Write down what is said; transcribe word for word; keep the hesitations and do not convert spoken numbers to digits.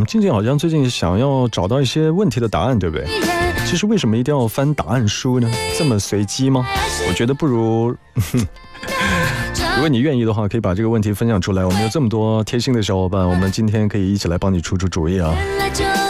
静静好像最近想要找到一些问题的答案，对不对？其实为什么一定要翻答案书呢？这么随机吗？我觉得不如如果你愿意的话，可以把这个问题分享出来，我们有这么多贴心的小伙伴，我们今天可以一起来帮你出出主意啊。